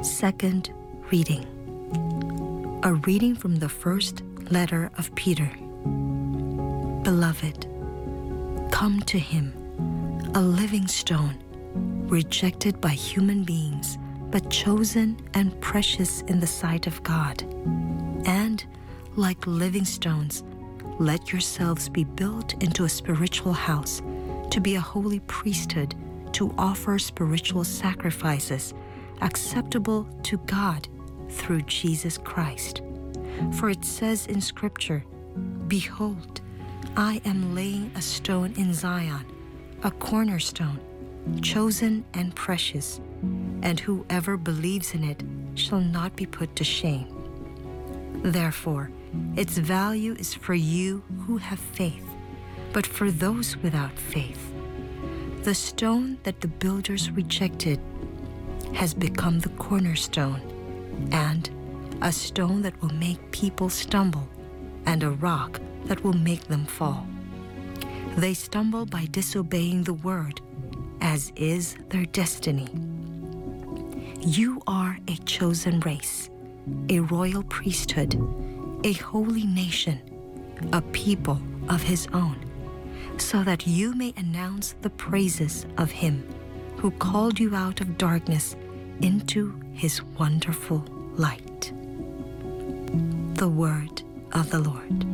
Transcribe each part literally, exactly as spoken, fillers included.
Second reading. A reading from the first letter of Peter. Beloved, come to him, a living stone, rejected by human beings, but chosen and precious in the sight of God. And, like living stones, let yourselves be built into a spiritual house, to be a holy priesthood, to offer spiritual sacrifices acceptable to God through Jesus Christ. For it says in Scripture, Behold, I am laying a stone in Zion, a cornerstone, chosen and precious, and whoever believes in it shall not be put to shame. Therefore, its value is for you who have faith, but for those without faith, the stone that the builders rejected has become the cornerstone, and a stone that will make people stumble, and a rock that will make them fall. They stumble by disobeying the word, as is their destiny. You are a chosen race, a royal priesthood, a holy nation, a people of his own, so that you may announce the praises of him who called you out of darkness into his wonderful light. The word of the Lord.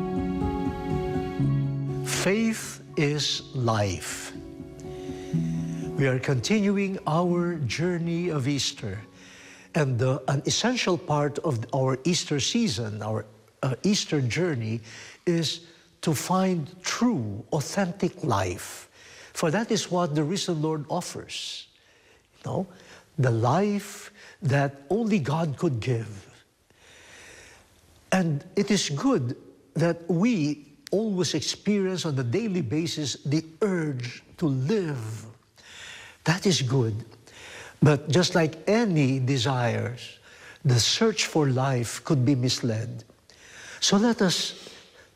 Faith is life. We are continuing our journey of Easter, and the, an essential part of our Easter season, our uh, Easter journey, is to find true, authentic life. For that is what the risen Lord offers. You know, the life that only God could give. And it is good that we always experience on a daily basis the urge to live. That is good. But just like any desires, the search for life could be misled. So let us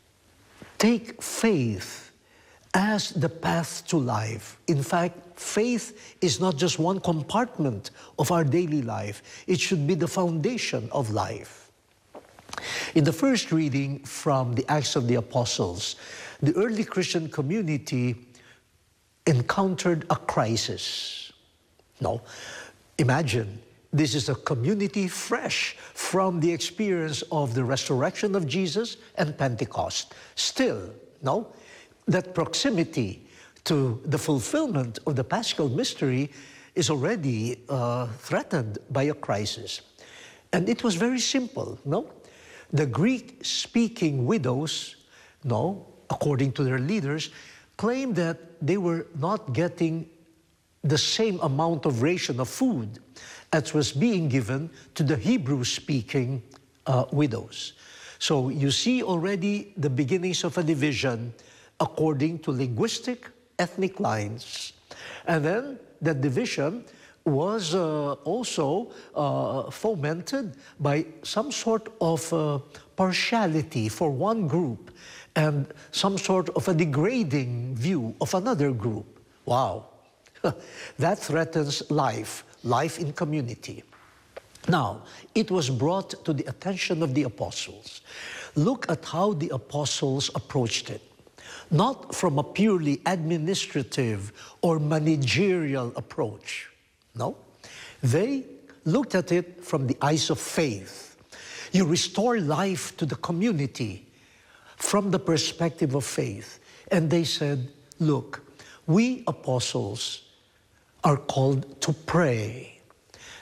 take faith as the path to life. In fact, faith is not just one compartment of our daily life. It should be the foundation of life. In the first reading from the Acts of the Apostles, the early Christian community encountered a crisis. Now, imagine, this is a community fresh from the experience of the resurrection of Jesus and Pentecost. Still, no, that proximity to the fulfillment of the Paschal mystery is already uh, threatened by a crisis. And it was very simple, no? The Greek-speaking widows, no, according to their leaders, claimed that they were not getting the same amount of ration of food as was being given to the Hebrew-speaking uh, widows. So you see already the beginnings of a division according to linguistic, ethnic lines. And then that division was uh, also uh, fomented by some sort of uh, partiality for one group and some sort of a degrading view of another group. Wow. That threatens life, life in community. Now, it was brought to the attention of the apostles. Look at how the apostles approached it. Not from a purely administrative or managerial approach. No. They looked at it from the eyes of faith. You restore life to the community from the perspective of faith. And they said, look, we apostles are called to pray.